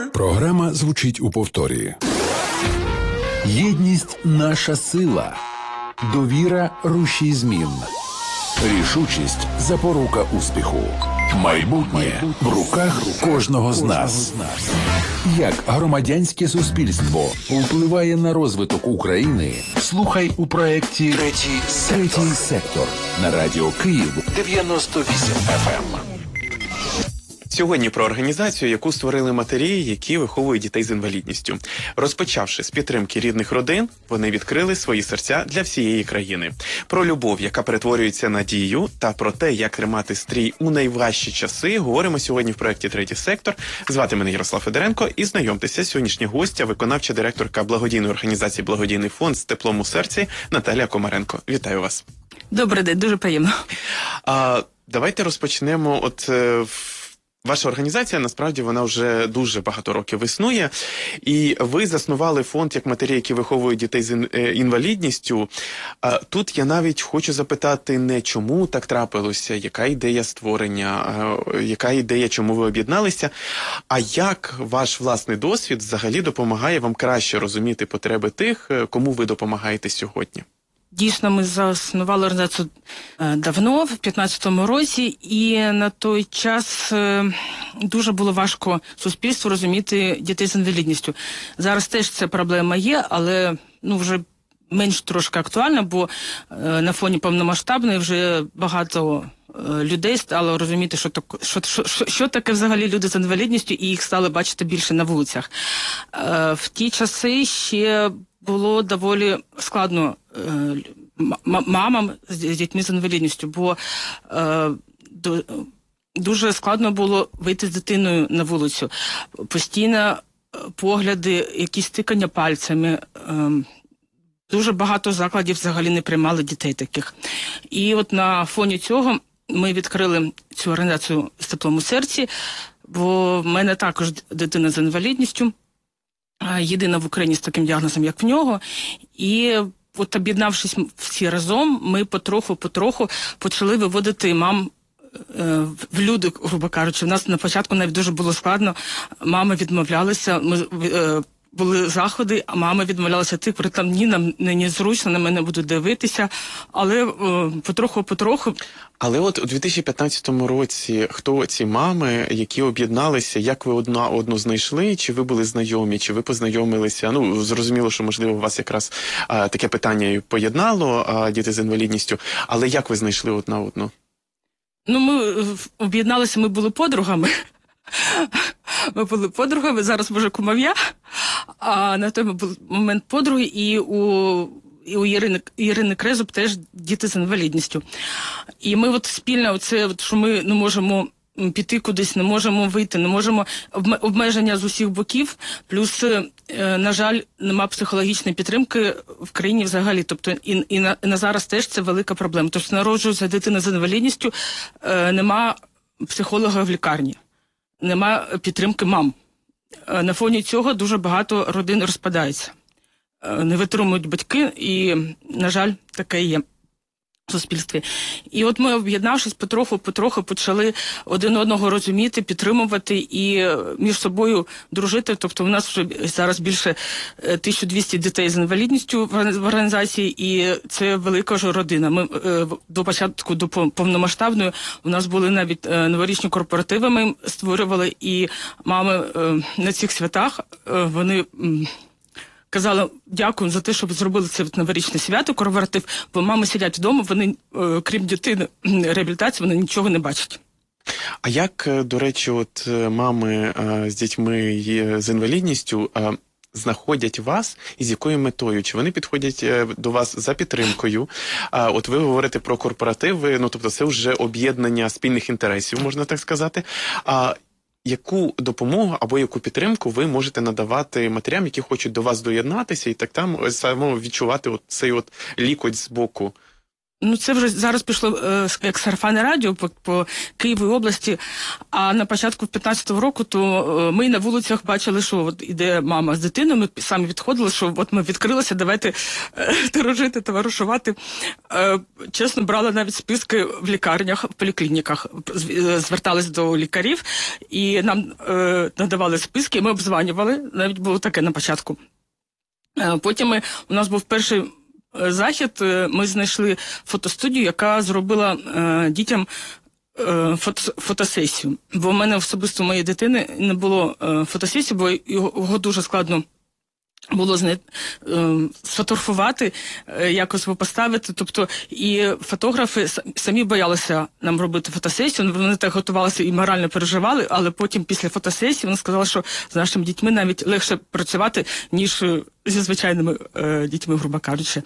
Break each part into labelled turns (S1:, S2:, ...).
S1: Програма звучить у повторі. Єдність – наша сила. Довіра – рушій змін. Рішучість – запорука успіху. Майбутнє в руках кожного з нас. Як громадянське суспільство впливає на розвиток України? Слухай у проєкті «Третій сектор» на Радіо Київ 98 FM.
S2: Сьогодні про організацію, яку створили матері, які виховують дітей з інвалідністю. Розпочавши з підтримки рідних родин, вони відкрили свої серця для всієї країни. Про любов, яка перетворюється на дію, та про те, як тримати стрій у найважчі часи, говоримо сьогодні в проєкті «Третій сектор». Звати мене Ярослав Федоренко і знайомтеся, сьогоднішня гостя, виконавча директорка благодійної організації «Благодійний фонд» з теплом у серці Наталія Комаренко. Вітаю вас.
S3: Добрий день, дуже приємно.
S2: Давайте розпочнемо Ваша організація, насправді, вона вже дуже багато років існує, і ви заснували фонд як матері, які виховують дітей з інвалідністю. Тут я навіть хочу запитати не чому так трапилося, яка ідея створення, яка ідея, чому ви об'єдналися, а як ваш власний досвід взагалі допомагає вам краще розуміти потреби тих, кому ви допомагаєте сьогодні?
S3: Дійсно, ми заснували організацію давно, в 15-му році, і на той час дуже було важко суспільству розуміти дітей з інвалідністю. Зараз теж ця проблема є, але вже менш трошки актуальна, бо на фоні повномасштабної вже багато людей стало розуміти, що таке взагалі люди з інвалідністю, і їх стали бачити більше на вулицях. В ті часи ще було доволі складно мамам з дітьми з інвалідністю, бо дуже складно було вийти з дитиною на вулицю. Постійно погляди, якісь тикання пальцями. Дуже багато закладів взагалі не приймали дітей таких. І от на фоні цього ми відкрили цю організацію з теплом у серці, бо в мене також дитина з інвалідністю, єдина в Україні з таким діагнозом, як в нього. І от об'єднавшись всі разом, ми потроху почали виводити мам в люди, грубо кажучи. У нас на початку навіть дуже було складно, мами відмовлялися, були заходи, а мами відмовлялися тих, про там ні, нам незручно, на мене будуть дивитися, але потроху.
S2: Але от у 2015 році хто ці мами, які об'єдналися, як ви одну знайшли, чи ви були знайомі, чи ви познайомилися? Зрозуміло, що, можливо, вас якраз таке питання і поєднало, діти з інвалідністю, але як ви знайшли одна одну?
S3: Ми об'єдналися, ми були подругами. Зараз може кумов'я, а на той момент подруги, і у Ірини Крезуб теж діти з інвалідністю. І ми спільно, що ми не можемо піти кудись, не можемо вийти, не можемо, обмеження з усіх боків, плюс, на жаль, нема психологічної підтримки в країні взагалі. Тобто і на зараз теж це велика проблема. Тобто народжується дитина з інвалідністю, нема психолога в лікарні. Нема підтримки мам. На фоні цього дуже багато родин розпадається. Не витримують батьки, і, на жаль, таке є в суспільстві. І от ми, об'єднавшись, потроху почали один одного розуміти, підтримувати і між собою дружити. Тобто у нас вже зараз більше 1200 дітей з інвалідністю в організації, і це велика ж родина. Ми до початку, до повномасштабної, у нас були навіть новорічні корпоративи, ми створювали, і мами на цих святах, вони казали, дякую за те, що ви зробили це новорічне свято, корпоратив, бо мами сидять вдома, вони, крім дитини, реабілітації, вони нічого не бачать.
S2: А як, до речі, мами з дітьми з інвалідністю знаходять вас і з якою метою? Чи вони підходять до вас за підтримкою? От ви говорите про корпоративи, тобто це вже об'єднання спільних інтересів, можна так сказати. Яку допомогу або яку підтримку ви можете надавати матерям, які хочуть до вас доєднатися і так само відчувати цей лікоть з боку?
S3: Ну, це вже зараз пішло як сарафанне радіо по Києву і області, а на початку 15-го року, то ми на вулицях бачили, що от іде мама з дитиною, ми самі відходили, що от ми відкрилися, давайте дорожити, товаришувати. Чесно, брали навіть списки в лікарнях, в поліклініках, звертались до лікарів, і нам надавали списки, і ми обзванювали, навіть було таке на початку. Потім у нас був перший захід, ми знайшли фотостудію, яка зробила дітям фотосесію. Бо в мене особисто у моєї дитини не було фотосесії, бо його дуже складно було сфотографувати, якось поставити. Тобто і фотографи самі боялися нам робити фотосесію, вони так готувалися і морально переживали, але потім після фотосесії вони сказали, що з нашими дітьми навіть легше працювати, ніж зі звичайними дітьми, грубо кажучи.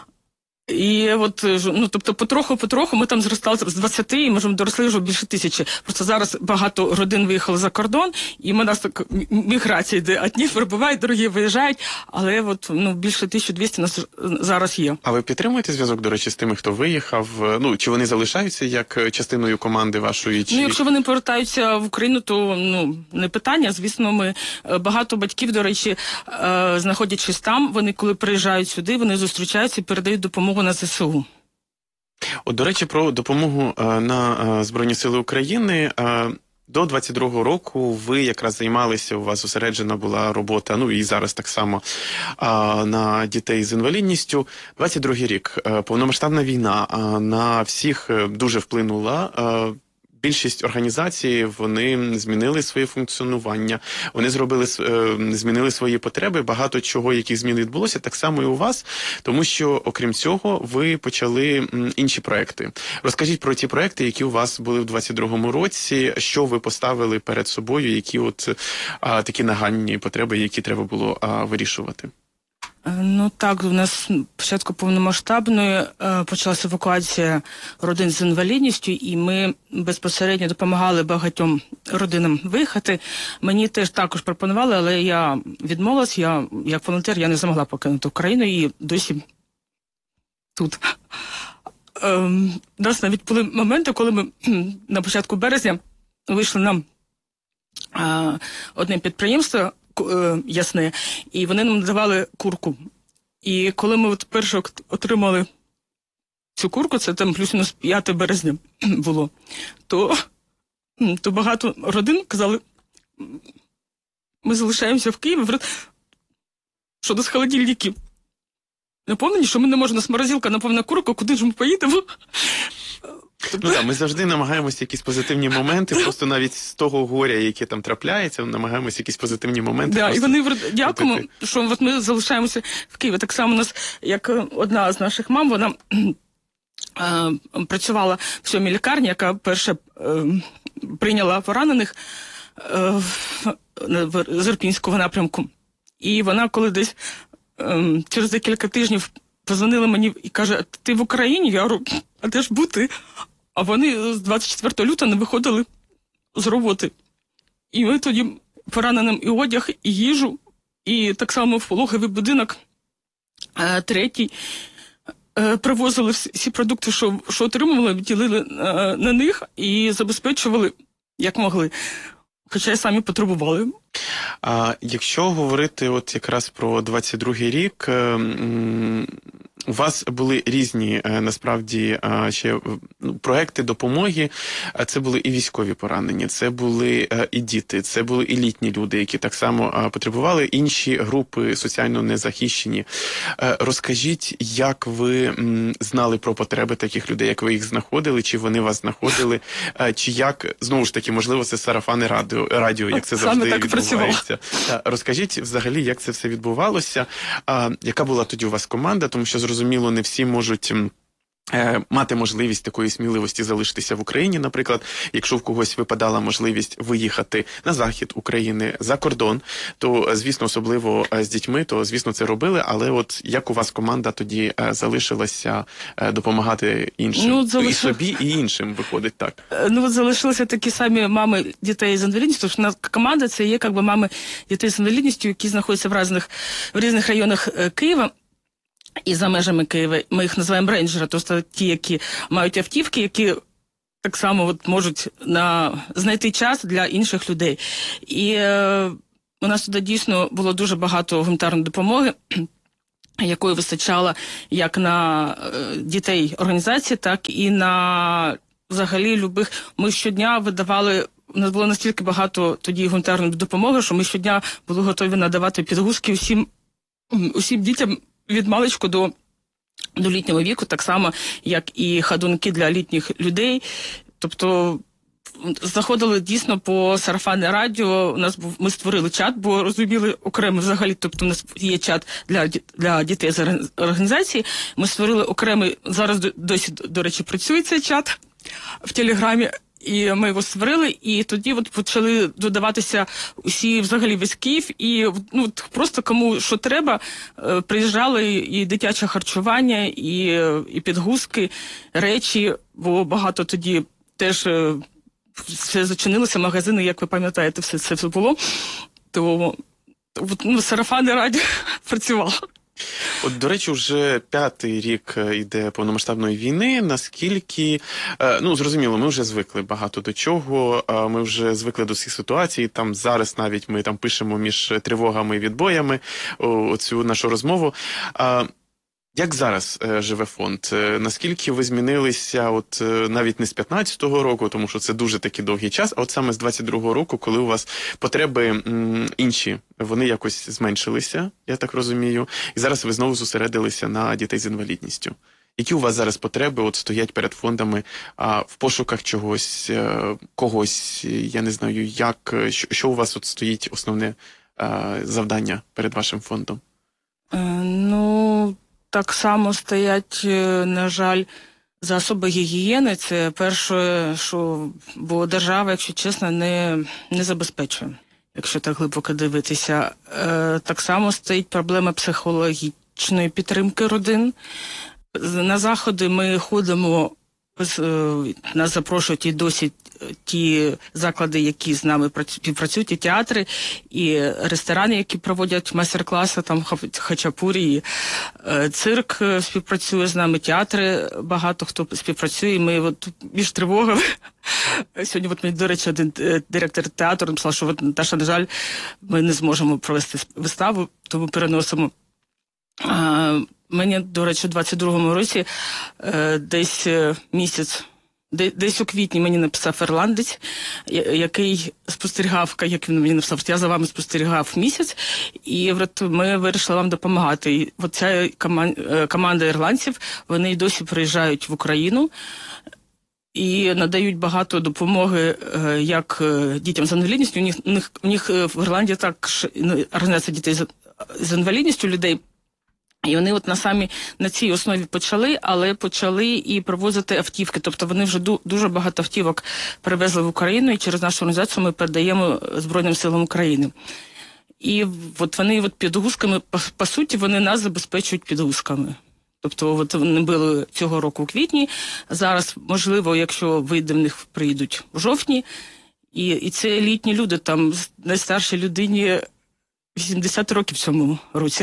S3: І от, ну, тобто, потроху ми там зростали з 20, і ми доросли вже більше 1000. Просто зараз багато родин виїхали за кордон, і у нас так міграція йде. Одні прибувають, другі виїжджають, але от, ну, більше 1200 нас зараз є.
S2: А ви підтримуєте зв'язок, до речі, з тими, хто виїхав? Ну, чи вони залишаються як частиною команди вашої? Чи...
S3: Ну, якщо вони повертаються в Україну, то, ну, не питання. Звісно, ми багато батьків, до речі, знаходячись там, вони коли приїжджають сюди, вони зустрічаються і передають допомогу на ЗСУ.
S2: От, до речі, про допомогу на Збройні Сили України. До 22-го року ви якраз займалися, у вас зосереджена була робота, ну і зараз так само, на дітей з інвалідністю. 22-й рік, повномасштабна війна на всіх дуже вплинула. Більшість організацій, вони змінили своє функціонування, вони змінили свої потреби, багато чого, яких змін відбулося, так само і у вас, тому що, окрім цього, ви почали інші проекти. Розкажіть про ті проекти, які у вас були в 22-му році, що ви поставили перед собою, які от такі нагальні потреби, які треба було вирішувати.
S3: Ну так, у нас спочатку повномасштабної почалася евакуація родин з інвалідністю, і ми безпосередньо допомагали багатьом родинам виїхати. Мені теж також пропонували, але я відмовилась, я як волонтер я не змогла покинути Україну і досі тут. У нас навіть були моменти, коли ми на початку березня вийшли на одне підприємство, Ясне, і вони нам давали курку. І коли ми от перше отримали цю курку, це там плюс-мінус 5 березня було, то багато родин казали, ми залишаємося в Києві, що до холодильників наповнені, що ми не можемо, у нас морозилка наповнена курка, куди ж ми поїдемо?
S2: Ну так, ми завжди намагаємося якісь позитивні моменти, просто навіть з того горя, яке там трапляється, намагаємося якісь позитивні моменти.
S3: Да, і вони дякуємо, що от ми залишаємося в Києві. Так само у нас, як одна з наших мам, вона працювала в 7-й лікарні, яка перша прийняла поранених з Ірпінського напрямку. І вона, коли десь через декілька тижнів позвонила мені і каже, ти в Україні? Я говорю, а де ж бути? А вони з 24 лютого не виходили з роботи. І ми тоді пораненим і одяг, і їжу, і так само в пологовий будинок, третій, привозили всі продукти, що отримували, ділили на них і забезпечували, як могли. Хоча й самі потребували.
S2: Якщо говорити от якраз про 22-й рік, у вас були різні, насправді, ще проекти допомоги. Це були і військові поранені, це були і діти, це були і літні люди, які так само потребували, інші групи соціально незахищені. Розкажіть, як ви знали про потреби таких людей, як ви їх знаходили, чи вони вас знаходили, чи як, знову ж таки, можливо, це сарафанне радіо, як це завжди відбувається. Розкажіть взагалі, як це все відбувалося, яка була тоді у вас команда, тому що, зрозуміло, не всі можуть мати можливість такої сміливості залишитися в Україні, наприклад, якщо в когось випадала можливість виїхати на захід України, за кордон, то, звісно, особливо з дітьми, то, звісно, це робили, але от як у вас команда тоді залишилася допомагати іншим? І собі, і іншим, виходить так.
S3: Ну, от залишилися такі самі мами дітей з інвалідністю, тому що наша команда це є, мами дітей з інвалідністю, які знаходяться в різних районах Києва. і за межами Києва. Ми їх називаємо рейнджери, тобто ті, які мають автівки, які так само от можуть знайти час для інших людей. І у нас туди дійсно було дуже багато гуманітарної допомоги, якої вистачало як на дітей організації, так і на взагалі любих. Ми щодня видавали, у нас було настільки багато тоді гуманітарної допомоги, що ми щодня були готові надавати підгузки усім дітям від маличку до літнього віку, так само, як і ходунки для літніх людей. Тобто заходили дійсно по сарафанне радіо, ми створили чат, бо розуміли окремо взагалі, тобто у нас є чат для дітей з організації, ми створили окремий, зараз досі, до речі, працює цей чат в Телеграмі, і ми його створили, і тоді от почали додаватися усі, взагалі, весь Київ, і просто кому що треба, приїжджали і дитяче харчування, і підгузки, речі, бо багато тоді теж все зачинилося, магазини, як ви пам'ятаєте, все це було, то сарафанне радіо працювало.
S2: От, до речі, вже 5-й рік йде повномасштабної війни. Наскільки, зрозуміло, ми вже звикли багато до чого, ми вже звикли до всіх ситуацій. Там зараз навіть ми там пишемо між тривогами і відбоями оцю нашу розмову. Як зараз живе фонд? Наскільки ви змінилися от навіть не з 15-го року, тому що це дуже такий довгий час, а от саме з 22-го року, коли у вас потреби інші, вони якось зменшилися, я так розумію, і зараз ви знову зосередилися на дітей з інвалідністю. Які у вас зараз потреби от стоять перед фондами в пошуках чогось, когось, я не знаю, що у вас от стоїть основне завдання перед вашим фондом?
S3: Так само стоять, на жаль, засоби гігієни. Це перше, бо держава, якщо чесно, не забезпечує, якщо так глибоко дивитися. Так само стоїть проблема психологічної підтримки родин. На заходи ми ходимо, нас запрошують і досі ті заклади, які з нами співпрацюють, і театри, і ресторани, які проводять майстер-класи, там хачапурі, і цирк співпрацює з нами, театри, багато хто співпрацює, і ми от між тривогами. Сьогодні, от мені, до речі, один директор театру написав, що от, Наташа, на жаль, ми не зможемо провести виставу, тому переносимо. Мені, до речі, у 22-му році десь місяць, десь у квітні мені написав ірландець, який спостерігав, як він мені написав, я за вами спостерігав місяць, і ми вирішили вам допомагати. І оця команда ірландців, вони й досі приїжджають в Україну і надають багато допомоги як дітям з інвалідністю. У них в Ірландії також організація дітей з інвалідністю, людей. І вони от на цій основі почали і привозити автівки. Тобто вони вже дуже багато автівок привезли в Україну, і через нашу організацію ми передаємо Збройним силам України. І от вони підгузками, по суті, вони нас забезпечують підгузками. Тобто от вони були цього року у квітні, зараз, можливо, якщо вийде, в них приїдуть у жовтні. І це літні люди, там найстаршій людині 80 років в цьому році.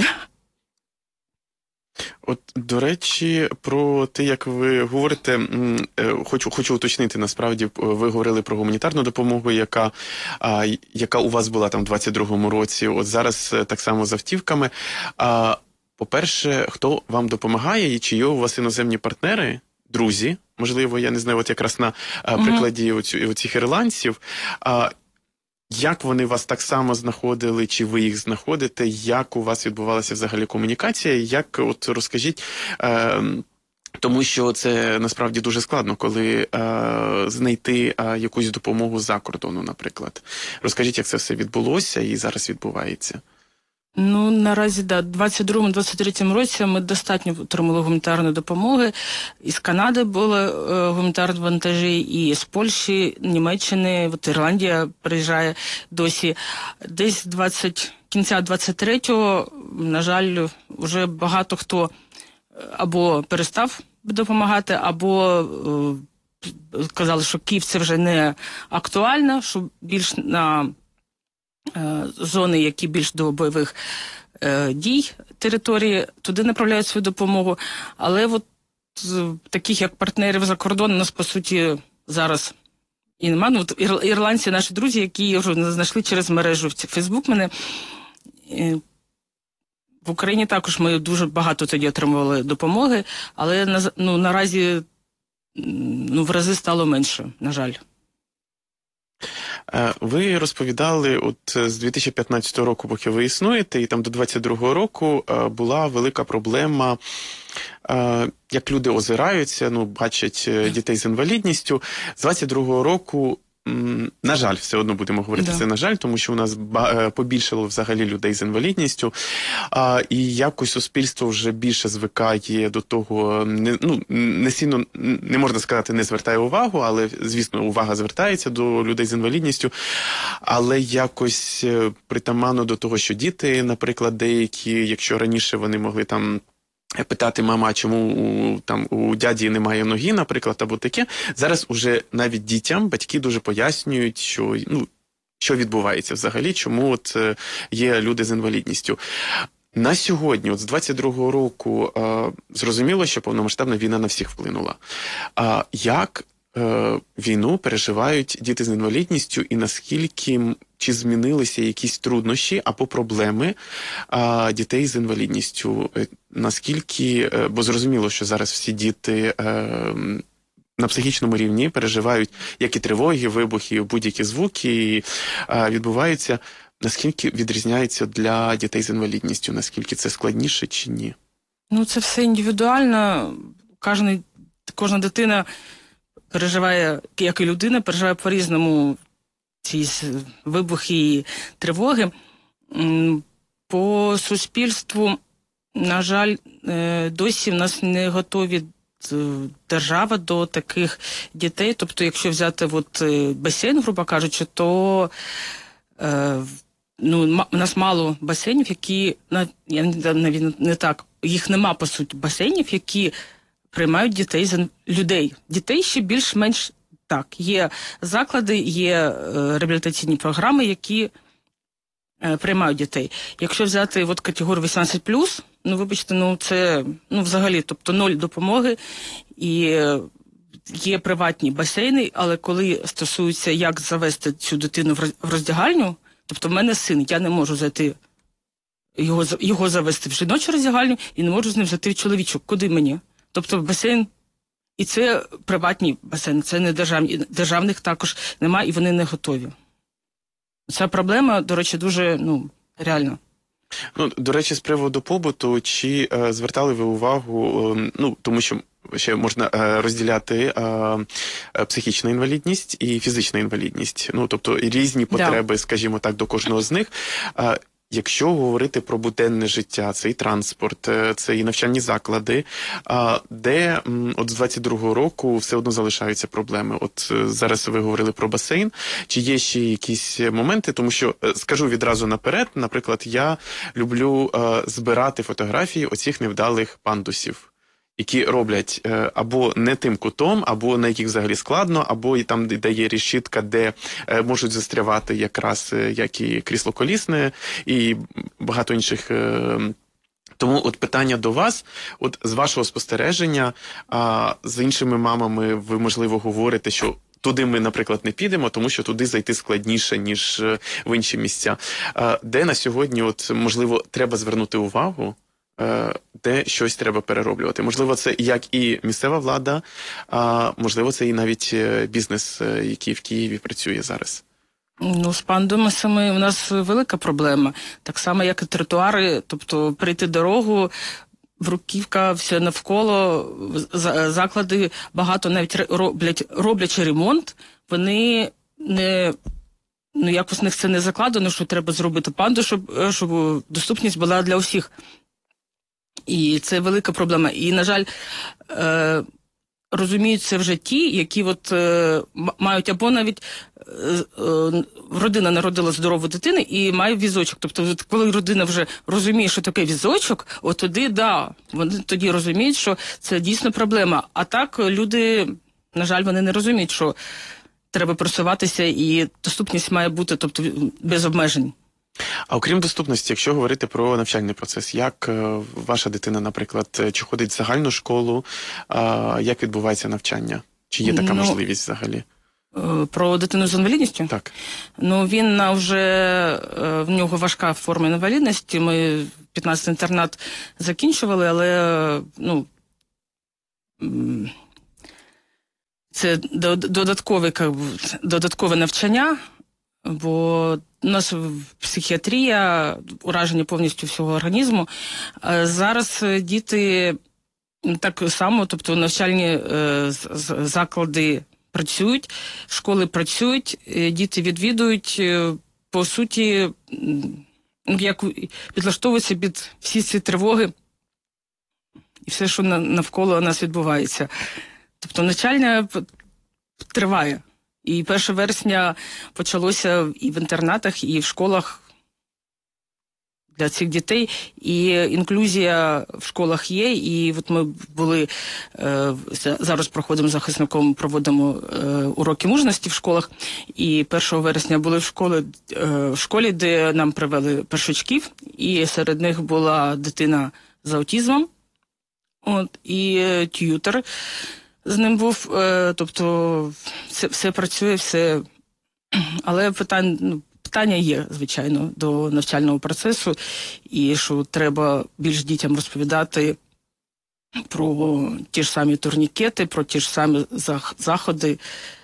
S2: От, до речі, про те, як ви говорите, хочу уточнити, насправді, ви говорили про гуманітарну допомогу, яка у вас була там в 22-му році, от зараз так само з автівками. По-перше, хто вам допомагає і чи є у вас іноземні партнери, друзі, можливо, я не знаю, от якраз на прикладі оцих ірландців, як вони вас так само знаходили, чи ви їх знаходите, як у вас відбувалася взагалі комунікація, як, от розкажіть, тому що це насправді дуже складно, коли знайти якусь допомогу за кордону, наприклад. Розкажіть, як це все відбулося і зараз відбувається.
S3: Наразі, да, в 22-23 році ми достатньо отримали гуманітарної допомоги. Із Канади були гуманітарні вантажі, і з Польщі, Німеччини, от Ірландія приїжджає досі. Десь кінця 23-го, на жаль, вже багато хто або перестав допомагати, або казали, що Київ це вже не актуально, що більш на зони, які більш до бойових дій території, туди направляють свою допомогу. Але от таких, як партнерів за кордоном, у нас, по суті, зараз і нема. Ну, от ірландці, наші друзі, які вже знайшли через мережу Фейсбук мене. В Україні також ми дуже багато тоді отримували допомоги, але наразі в рази стало менше, на жаль.
S2: Ви розповідали, от з 2015 року, поки ви існуєте, і там до 2022 року була велика проблема, як люди озираються, бачать дітей з інвалідністю. З 2022 року, на жаль, все одно будемо говорити це на жаль, тому що у нас побільшало взагалі людей з інвалідністю, і якось суспільство вже більше звикає до того, не сильно, не можна сказати, не звертає увагу, але, звісно, увага звертається до людей з інвалідністю, але якось притаманно до того, що діти, наприклад, деякі, якщо раніше вони могли там питати: мама, чому у дяді немає ноги, наприклад, або таке. Зараз уже навіть дітям батьки дуже пояснюють, що відбувається взагалі, чому от є люди з інвалідністю. На сьогодні, от з 22-го року, зрозуміло, що повномасштабна війна на всіх вплинула. Як війну переживають діти з інвалідністю, і наскільки, чи змінилися якісь труднощі або проблеми дітей з інвалідністю? Наскільки, бо зрозуміло, що зараз всі діти на психічному рівні переживають як і тривоги, вибухи, будь-які звуки відбуваються. Наскільки відрізняється для дітей з інвалідністю? Наскільки це складніше чи ні?
S3: Це все індивідуально. Кожна дитина переживає, як і людина, переживає по-різному ці вибухи і тривоги. По суспільству, на жаль, досі в нас не готові держава до таких дітей. Тобто, якщо взяти басейн, грубо кажучи, то у нас мало басейнів, які, не так, їх нема, по суті, басейнів, які приймають людей. Дітей ще більш-менш так. Є заклади, є реабілітаційні програми, які приймають дітей. Якщо взяти категорію 18+, вибачте, це взагалі, тобто 0 допомоги, і є приватні басейни, але коли стосується, як завести цю дитину в роздягальню, тобто в мене син, я не можу зайти, його завести в жіночу роздягальню і не можу з ним зайти в чоловічу. Куди мені? Тобто басейн, і це приватні басейни, це не державні. Державних також немає, і вони не готові. Ця проблема, до речі, дуже реальна.
S2: До речі, з приводу побуту, чи звертали ви увагу, тому що ще можна розділяти психічну інвалідність і фізичну інвалідність. Тобто різні потреби, скажімо так, до кожного з них. Якщо говорити про буденне життя, це і транспорт, це і навчальні заклади, де от з 22-го року все одно залишаються проблеми. От зараз ви говорили про басейн. Чи є ще якісь моменти? Тому що, скажу відразу наперед, наприклад, я люблю збирати фотографії оцих невдалих пандусів, які роблять або не тим кутом, або на яких взагалі складно, або і там, де є решітка, де можуть застрявати якраз як і крісло колісне, і багато інших. Тому от питання до вас, от з вашого спостереження, з іншими мамами ви, можливо, говорите, що туди ми, наприклад, не підемо, тому що туди зайти складніше, ніж в інші місця. Де на сьогодні, от, можливо, треба звернути увагу, де щось треба перероблювати? Можливо, це як і місцева влада, а можливо, це і навіть бізнес, який в Києві працює зараз.
S3: З пандусами у нас велика проблема. Так само, як і тротуари, тобто перейти дорогу, бруківка, все навколо, заклади багато навіть роблячи ремонт, вони не... якось в них це не закладено, що треба зробити панду, щоб доступність була для усіх. І це велика проблема. І, на жаль, розуміють це вже ті, які мають або навіть родина народила здорову дитину і має візочок. Тобто, коли родина вже розуміє, що таке візочок, вони тоді розуміють, що це дійсно проблема. А так люди, на жаль, вони не розуміють, що треба просуватися і доступність має бути, тобто, без обмежень.
S2: А окрім доступності, якщо говорити про навчальний процес, як ваша дитина, наприклад, чи ходить в загальну школу, як відбувається навчання? Чи є така можливість взагалі?
S3: Про дитину з інвалідністю?
S2: Так.
S3: Він вже, в нього важка форма інвалідності, ми 15-й інтернат закінчували, але, це додаткове навчання, бо у нас психіатрія, ураження повністю всього організму. Зараз діти так само, тобто навчальні заклади працюють, школи працюють, діти відвідують, по суті, як підлаштовуються під всі ці тривоги і все, що навколо нас відбувається. Тобто навчання триває. І 1 вересня почалося і в інтернатах, і в школах для цих дітей. І інклюзія в школах є. І от ми були, зараз проходимо з захисником, проводимо уроки мужності в школах. І 1 вересня були в школі, де нам привели першачків. І серед них була дитина з аутизмом. І т'ютер з ним був, тобто все працює, все. Але питання є, звичайно, до навчального процесу, і що треба більш дітям розповідати про ті ж самі турнікети, про ті ж самі заходи,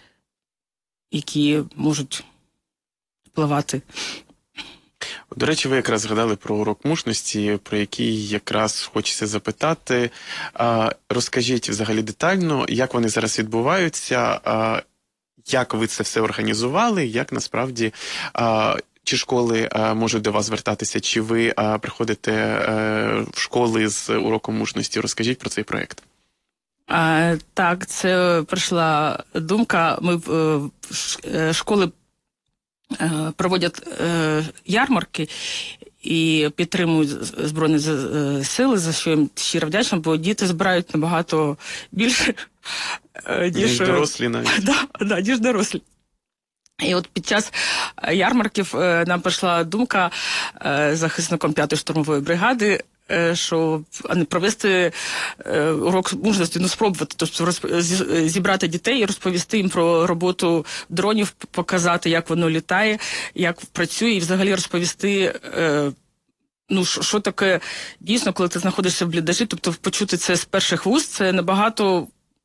S3: які можуть впливати.
S2: До речі, ви якраз згадали про урок мужності, про який якраз хочеться запитати. Розкажіть взагалі детально, як вони зараз відбуваються, як ви це все організували, як насправді, чи школи можуть до вас звертатися, чи ви приходите в школи з уроком мужності? Розкажіть про цей проєкт.
S3: Так, це прийшла думка. Ми школи проводять ярмарки і підтримують Збройні Сили, за що їм щиро вдячна, бо діти збирають набагато більше, ніж
S2: дорослі навіть.
S3: Ніж дорослі. І от під час ярмарків нам прийшла думка захисником 5-ї штурмової бригади, що провести урок мужності, спробувати, тобто зібрати дітей і розповісти їм про роботу дронів, показати, як воно літає, як працює, і взагалі розповісти, що таке дійсно, коли ти знаходишся в бліндажі, тобто почути це з перших вуст, це набагато,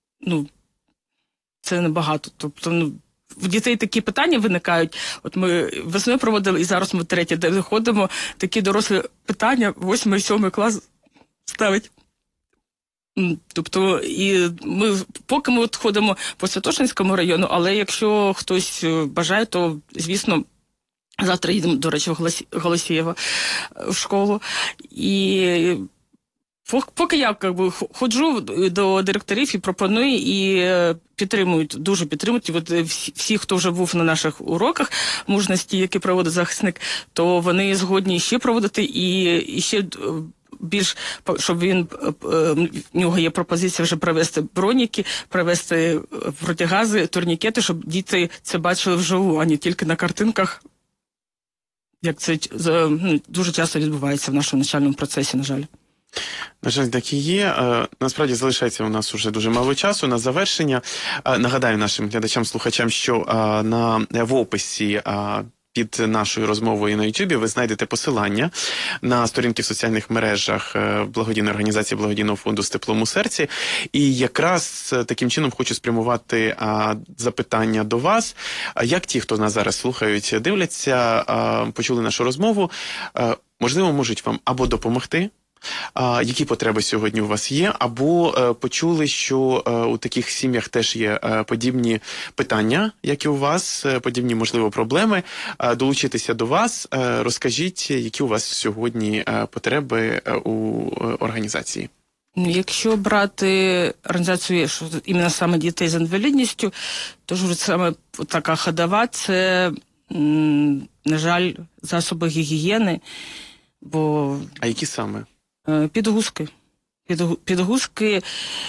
S3: тобто, в дітей такі питання виникають. От ми весною проводили, і зараз ми 3-й день ходимо, такі дорослі питання 8-й, 7-й клас ставить. Тобто, і поки ми ходимо по Святошинському району, але якщо хтось бажає, то, звісно, завтра їдемо, до речі, в Голосієво в школу. І поки я ходжу до директорів і пропоную, і дуже підтримують. І от всі, хто вже був на наших уроках мужності, які проводить захисник, то вони згодні ще проводити, і ще більш, щоб в нього є пропозиція вже привезти броніки, привезти протигази, турнікети, щоб діти це бачили вживу, а не тільки на картинках, як це дуже часто відбувається в нашому навчальному процесі, на жаль.
S2: На жаль, так і є. Насправді залишається у нас уже дуже мало часу на завершення. Нагадаю нашим глядачам-слухачам, що в описі під нашою розмовою на YouTube ви знайдете посилання на сторінки в соціальних мережах благодійної організації Благодійного фонду «З теплом у серці». І якраз таким чином хочу спрямувати запитання до вас. Як ті, хто нас зараз слухають, дивляться, почули нашу розмову, можливо, можуть вам або допомогти, які потреби сьогодні у вас є, або почули, що у таких сім'ях теж є подібні питання, як і у вас, подібні, можливо, проблеми, долучитися до вас, розкажіть, які у вас сьогодні потреби у організації.
S3: Якщо брати організацію, що іменно саме дітей з інвалідністю, то ж саме така ходова, це, на жаль, засоби гігієни, бо...
S2: А які саме?
S3: Підгузки. Підгузки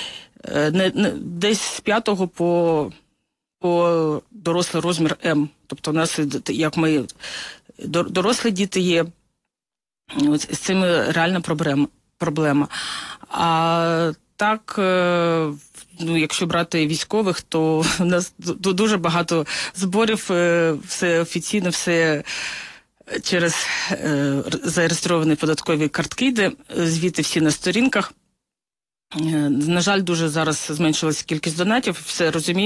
S3: десь з 5-го по дорослий розмір М. Тобто у нас, як ми, дорослі діти є, Ось з цим реальна проблема. А так, ну, якщо брати військових, то у нас дуже багато зборів, все офіційно, все через зареєстровані податкові картки йде, звіти всі на сторінках. На жаль, дуже зараз зменшилася кількість донатів, все розумію.